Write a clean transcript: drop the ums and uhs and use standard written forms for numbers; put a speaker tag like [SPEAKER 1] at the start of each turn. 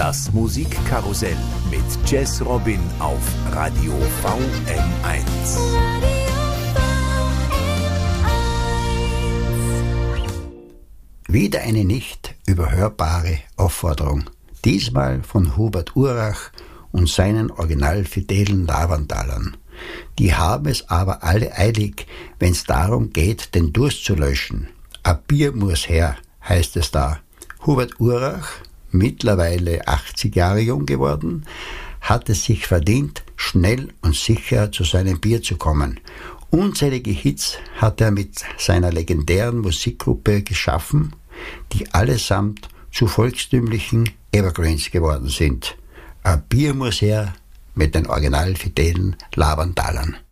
[SPEAKER 1] Das Musikkarussell mit Jazz Robin auf Radio VM1.
[SPEAKER 2] Wieder eine nicht überhörbare Aufforderung. Diesmal von Hubert Urach und seinen originalfidelen Lavantalern. Die haben es aber alle eilig, wenn es darum geht, den Durst zu löschen. Ein Bier muss her, heißt es da. Hubert Urach, mittlerweile 80 Jahre jung geworden, hat es sich verdient, schnell und sicher zu seinem Bier zu kommen. Unzählige Hits hat er mit seiner legendären Musikgruppe geschaffen, die allesamt zu volkstümlichen Evergreens geworden sind. Ein Bier muss her mit den originalfidelen Lavantalern.